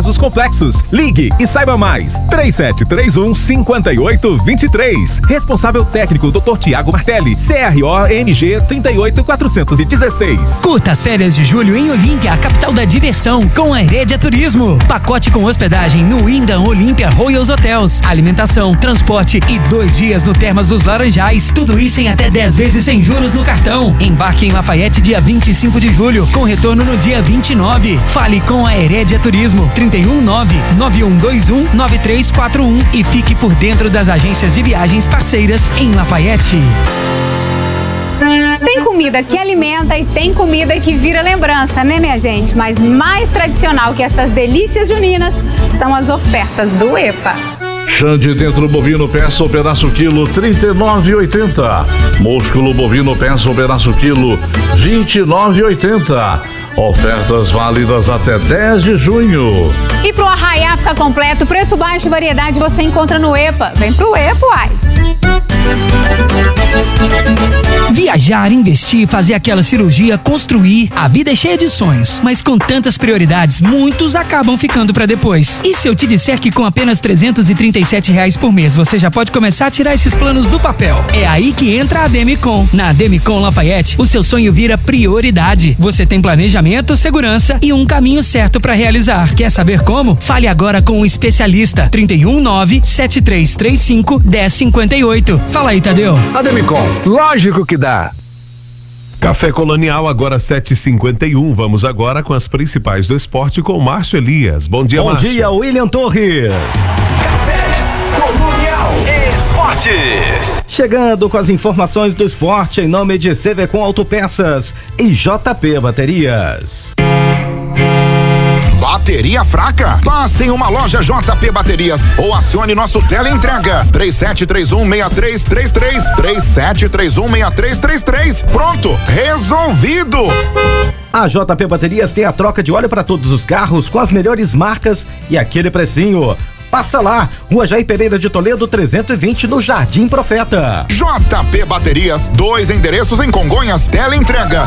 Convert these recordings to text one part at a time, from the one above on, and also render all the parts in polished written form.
Vasos complexos. Ligue e saiba mais. 3731-5823. Responsável técnico Dr. Tiago Martelli. CRO-MG 38416. Curta as férias de julho em Olímpia, a capital da diversão, com a Heredia Turismo. Pacote com hospedagem no Wyndham Olímpia Royals Hotels, alimentação, transporte e 2 dias no Termas dos Laranjais. Tudo isso em até 10 vezes sem juros no cartão. Embarque em Lafayette dia 25 de julho, com retorno no dia 29. Fale com a Heredia Turismo, 319-9121-9341 e fique por dentro das agências de viagens parceiras em Lafayette. Tem comida que alimenta e tem comida que vira lembrança, né, minha gente? Mas mais tradicional que essas delícias juninas são as ofertas do EPA. Xande dentro bovino peça ou pedaço quilo R$39,80. Músculo bovino peça ou pedaço quilo R$29,80. Ofertas válidas até 10 de junho. E pro arraiá ficar completo, preço baixo e variedade você encontra no EPA. Vem pro EPA, uai. Viajar, investir, fazer aquela cirurgia, construir. A vida é cheia de sonhos, mas com tantas prioridades, muitos acabam ficando pra depois. E se eu te disser que com apenas R$337 por mês você já pode começar a tirar esses planos do papel? É aí que entra a Demicon. Na Demicon Lafayette, o seu sonho vira prioridade. Você tem planejamento, segurança e um caminho certo pra realizar. Quer saber como? Fale agora com um especialista. 319-7335-1058. Fala aí, Tadeu. A Demicon, lógico que dá. Café Colonial, agora 7h51. Vamos agora com as principais do esporte com o Márcio Elias. Bom dia, Márcio. Bom dia, William Torres. Café Colonial Esportes. Chegando com as informações do esporte em nome de CVCom Autopeças e JP Baterias. Bateria fraca? Passe em uma loja JP Baterias ou acione nosso teleentrega 3731-6333, 3731-6333. Pronto, resolvido! A JP Baterias tem a troca de óleo para todos os carros com as melhores marcas e aquele precinho. Passa lá, Rua Jair Pereira de Toledo 320, no Jardim Profeta. JP Baterias, 2 endereços em Congonhas. Teleentrega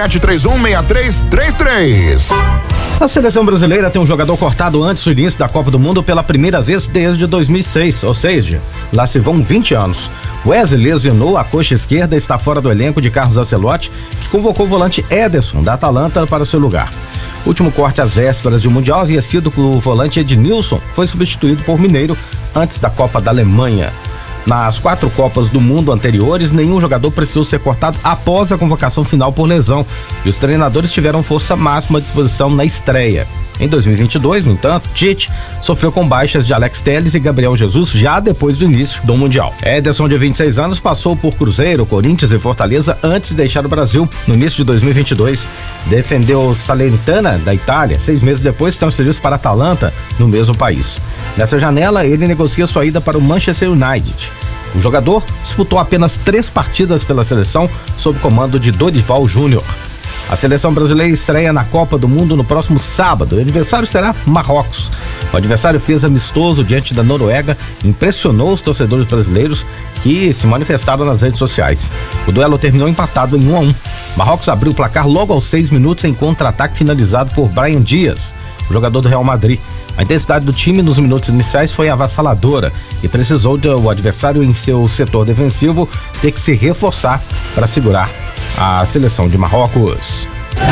3731-6333. A seleção brasileira tem um jogador cortado antes do início da Copa do Mundo pela primeira vez desde 2006, ou seja, lá se vão 20 anos. Wesley lesionou a coxa esquerda e está fora do elenco de Carlos Ancelotti, que convocou o volante Ederson, da Atalanta, para o seu lugar. O último corte às vésperas de Mundial havia sido com o volante Ednilson, que foi substituído por Mineiro antes da Copa da Alemanha. Nas 4 Copas do Mundo anteriores, nenhum jogador precisou ser cortado após a convocação final por lesão, e os treinadores tiveram força máxima à disposição na estreia. Em 2022, no entanto, Tite sofreu com baixas de Alex Telles e Gabriel Jesus já depois do início do Mundial. Ederson, de 26 anos, passou por Cruzeiro, Corinthians e Fortaleza antes de deixar o Brasil no início de 2022. Defendeu Salernitana, da Itália. 6 meses depois, transferiu-se para Atalanta, no mesmo país. Nessa janela, ele negocia sua ida para o Manchester United. O jogador disputou apenas 3 partidas pela seleção sob comando de Dorival Júnior. A seleção brasileira estreia na Copa do Mundo no próximo sábado. O adversário será Marrocos. O adversário fez amistoso diante da Noruega e impressionou os torcedores brasileiros que se manifestaram nas redes sociais. O duelo terminou empatado em 1-1. Marrocos abriu o placar logo aos 6 minutos em contra-ataque finalizado por Brahim Dias, o jogador do Real Madrid. A intensidade do time nos minutos iniciais foi avassaladora e precisou do adversário em seu setor defensivo ter que se reforçar para segurar a seleção de Marrocos.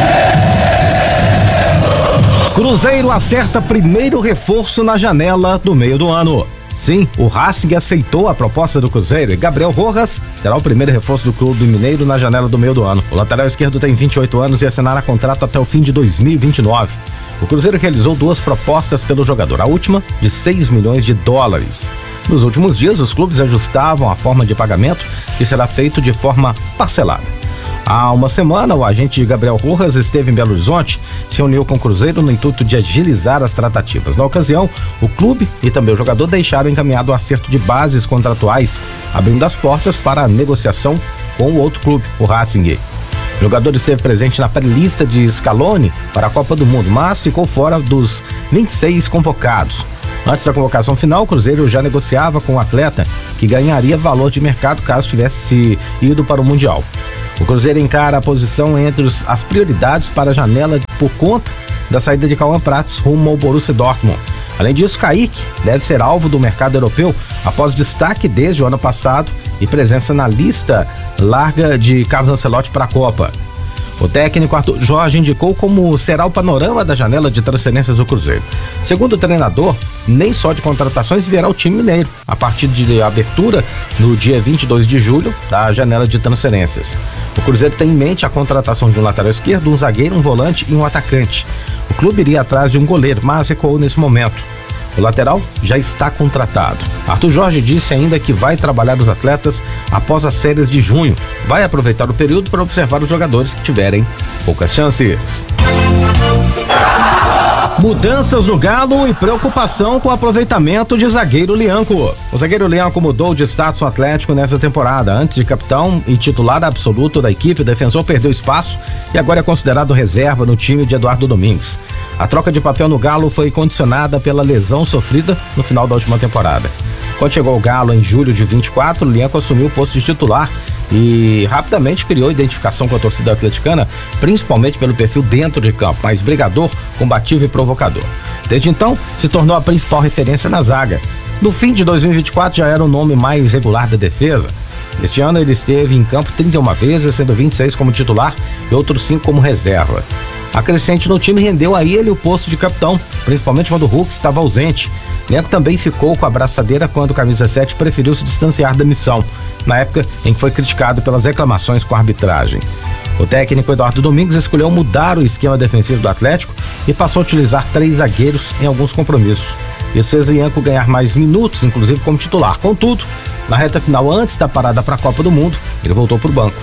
Cruzeiro acerta primeiro reforço na janela do meio do ano. Sim, o Racing aceitou a proposta do Cruzeiro e Gabriel Rojas será o primeiro reforço do clube mineiro na janela do meio do ano. O lateral esquerdo tem 28 anos e assinará contrato até o fim de 2029. O Cruzeiro realizou 2 propostas pelo jogador, a última de $6 milhões. Nos últimos dias, os clubes ajustavam a forma de pagamento, que será feito de forma parcelada. Há uma semana, o agente de Gabriel Rojas esteve em Belo Horizonte, se reuniu com o Cruzeiro no intuito de agilizar as tratativas. Na ocasião, o clube e também o jogador deixaram encaminhado o acerto de bases contratuais, abrindo as portas para a negociação com o outro clube, o Racing. O jogador esteve presente na pré-lista de Scaloni para a Copa do Mundo, mas ficou fora dos 26 convocados. Antes da convocação final, o Cruzeiro já negociava com o atleta, que ganharia valor de mercado caso tivesse ido para o Mundial. O Cruzeiro encara a posição entre as prioridades para a janela por conta da saída de Cauã Prats rumo ao Borussia Dortmund. Além disso, Kaique deve ser alvo do mercado europeu após destaque desde o ano passado e presença na lista larga de Carlos Ancelotti para a Copa. O técnico Arthur Jorge indicou como será o panorama da janela de transferências do Cruzeiro. Segundo o treinador, nem só de contratações virá o time mineiro, a partir de abertura no dia 22 de julho da janela de transferências. O Cruzeiro tem em mente a contratação de um lateral esquerdo, um zagueiro, um volante e um atacante. O clube iria atrás de um goleiro, mas recuou nesse momento. O lateral já está contratado. Arthur Jorge disse ainda que vai trabalhar os atletas após as férias de junho. Vai aproveitar o período para observar os jogadores que tiverem poucas chances. Mudanças no Galo e preocupação com o aproveitamento de zagueiro Lianco. O zagueiro Lianco mudou de status no Atlético nessa temporada. Antes de capitão e titular absoluto da equipe, o defensor perdeu espaço e agora é considerado reserva no time de Eduardo Domingues. A troca de papel no Galo foi condicionada pela lesão sofrida no final da última temporada. Quando chegou ao Galo em julho de 24, o Lianco assumiu o posto de titular e rapidamente criou identificação com a torcida atleticana, principalmente pelo perfil dentro de campo, mais brigador, combativo e provocador. Desde então, se tornou a principal referência na zaga. No fim de 2024 já era o nome mais regular da defesa. Este ano ele esteve em campo 31 vezes, sendo 26 como titular e outros 5 como reserva. A crescente no time rendeu a ele o posto de capitão, principalmente quando o Hulk estava ausente. Lianco também ficou com a braçadeira quando o camisa 7 preferiu se distanciar da missão, na época em que foi criticado pelas reclamações com a arbitragem. O técnico Eduardo Domingues escolheu mudar o esquema defensivo do Atlético e passou a utilizar 3 zagueiros em alguns compromissos. Isso fez Lianco ganhar mais minutos, inclusive como titular. Contudo, na reta final, antes da parada para a Copa do Mundo, ele voltou para o banco.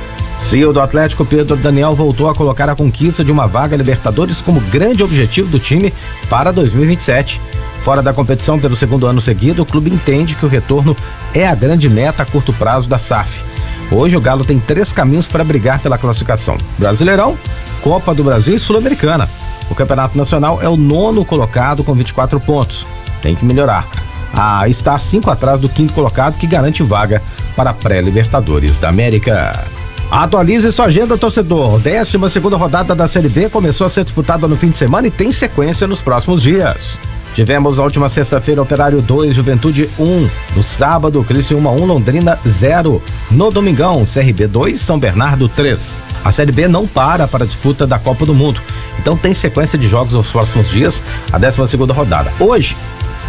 CEO do Atlético, Pedro Daniel, voltou a colocar a conquista de uma vaga Libertadores como grande objetivo do time para 2027. Fora da competição pelo segundo ano seguido, o clube entende que o retorno é a grande meta a curto prazo da SAF. Hoje o Galo tem 3 caminhos para brigar pela classificação: Brasileirão, Copa do Brasil e Sul-Americana. O Campeonato Nacional é o 9º colocado com 24 pontos. Tem que melhorar. Está 5 atrás do 5º colocado, que garante vaga para a pré-Libertadores da América. Atualize sua agenda, torcedor. 12ª rodada da Série B começou a ser disputada no fim de semana e tem sequência nos próximos dias. Tivemos na última sexta-feira Operário 2, Juventude 1. No sábado, Criciúma 1, Londrina 0. No domingão, CRB 2, São Bernardo 3. A Série B não para a disputa da Copa do Mundo. Então tem sequência de jogos nos próximos dias, a 12ª rodada. Hoje,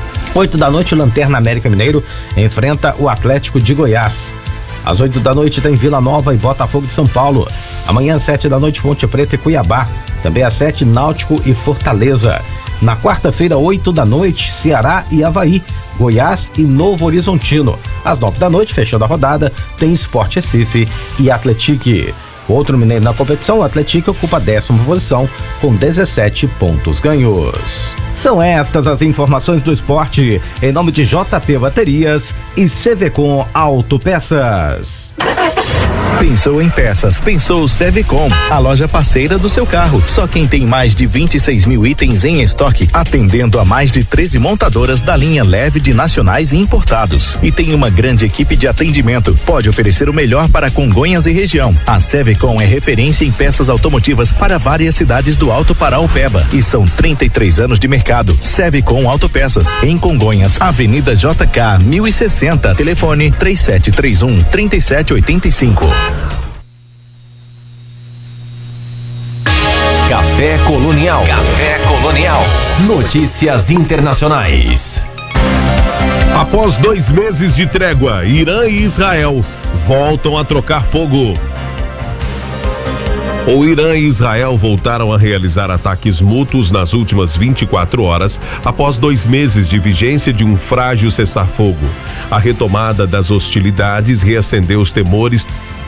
8 da noite, Lanterna América Mineiro enfrenta o Atlético de Goiás. Às 8 da noite tem Vila Nova e Botafogo de São Paulo. Amanhã às 7 da noite, Ponte Preta e Cuiabá. Também às 7, Náutico e Fortaleza. Na quarta-feira, 8 da noite, Ceará e Avaí, Goiás e Novo Horizontino. Às 9 da noite, fechando a rodada, tem Sport Recife e Atlético. Outro mineiro na competição, o Atlético ocupa a 10ª posição com 17 pontos ganhos. São estas as informações do esporte, em nome de JP Baterias e CVCom Autopeças. Pensou em peças, pensou Sevecom, a loja parceira do seu carro. Só quem tem mais de 26 mil itens em estoque, atendendo a mais de 13 montadoras da linha leve de nacionais e importados. E tem uma grande equipe de atendimento. Pode oferecer o melhor para Congonhas e região. A Sevecom é referência em peças automotivas para várias cidades do Alto Paraopeba. E são 33 anos de mercado. Sevecom Autopeças, em Congonhas, Avenida JK 1060, telefone 3731-3785. Café Colonial. Café Colonial. Notícias internacionais. Após 2 meses de trégua, Irã e Israel voltam a trocar fogo. O Irã e Israel voltaram a realizar ataques mútuos nas últimas 24 horas, após 2 meses de vigência de um frágil cessar-fogo. A retomada das hostilidades reacendeu os temores